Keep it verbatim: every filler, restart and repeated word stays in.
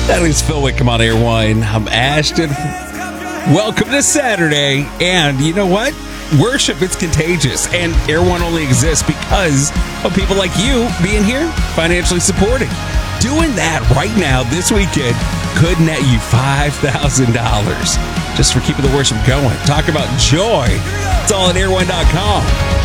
That is Phil Wickham on Air One. I'm Ashton. Welcome to Saturday. And you know what? Worship, it's contagious. And Air One only exists because of people like you being here, financially supporting. Doing that right now this weekend could net you five thousand dollars just for keeping the worship going. Talk about joy. It's all at air one dot com.